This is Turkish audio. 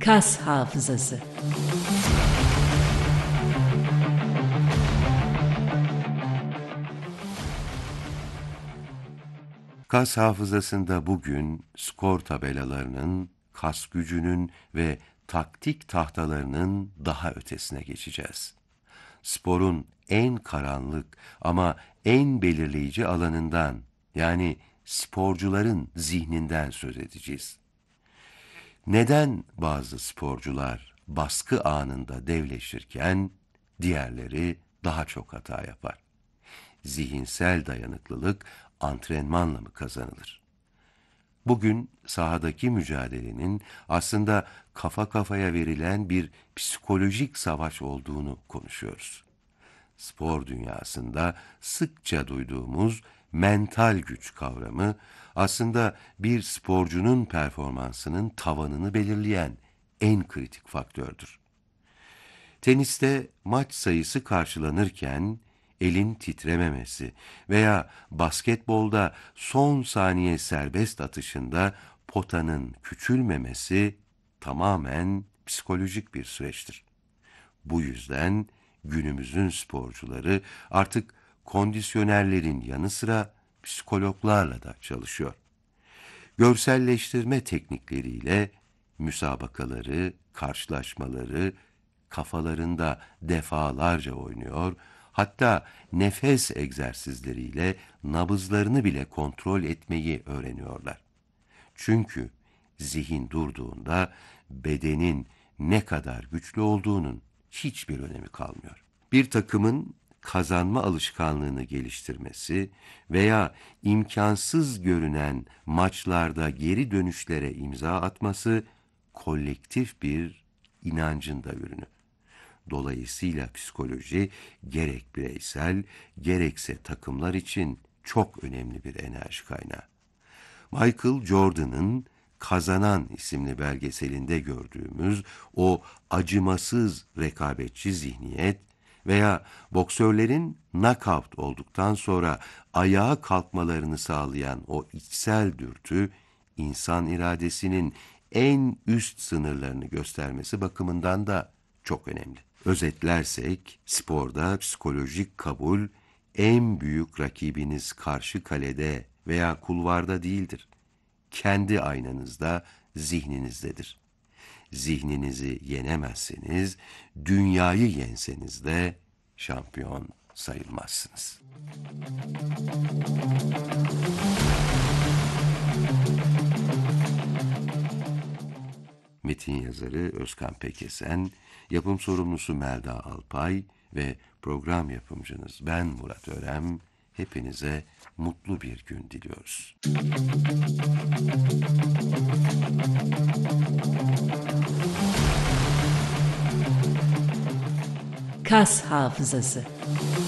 Kas hafızası. Kas hafızasında bugün skor tabelalarının, kas gücünün ve taktik tahtalarının daha ötesine geçeceğiz. Sporun en karanlık ama en belirleyici alanından, yani sporcuların zihninden söz edeceğiz. Neden bazı sporcular baskı anında devleşirken diğerleri daha çok hata yapar? Zihinsel dayanıklılık antrenmanla mı kazanılır? Bugün sahadaki mücadelenin aslında kafa kafaya verilen bir psikolojik savaş olduğunu konuşuyoruz. Spor dünyasında sıkça duyduğumuz mental güç kavramı aslında bir sporcunun performansının tavanını belirleyen en kritik faktördür. Teniste maç sayısı karşılanırken elin titrememesi veya basketbolda son saniye serbest atışında potanın küçülmemesi tamamen psikolojik bir süreçtir. Bu yüzden günümüzün sporcuları artık kondisyonerlerin yanı sıra psikologlarla da çalışıyor. Görselleştirme teknikleriyle müsabakaları, karşılaşmaları kafalarında defalarca oynuyor, hatta nefes egzersizleriyle nabızlarını bile kontrol etmeyi öğreniyorlar. Çünkü zihin durduğunda bedenin ne kadar güçlü olduğunun hiçbir önemi kalmıyor. Bir takımın kazanma alışkanlığını geliştirmesi veya imkansız görünen maçlarda geri dönüşlere imza atması kolektif bir inancın da ürünü. Dolayısıyla psikoloji gerek bireysel gerekse takımlar için çok önemli bir enerji kaynağı. Michael Jordan'ın Kazanan isimli belgeselinde gördüğümüz o acımasız rekabetçi zihniyet veya boksörlerin knockout olduktan sonra ayağa kalkmalarını sağlayan o içsel dürtü, insan iradesinin en üst sınırlarını göstermesi bakımından da çok önemli. Özetlersek, sporda psikolojik kabul en büyük rakibiniz karşı kalede veya kulvarda değildir. Kendi aynanızda, zihninizdedir. Zihninizi yenemezseniz, dünyayı yenseniz de şampiyon sayılmazsınız. Metin yazarı Özkan Pekesen, yapım sorumlusu Melda Alpay ve program yapımcınız ben Murat Örem. Hepinize mutlu bir gün diliyoruz. Kas hafızası.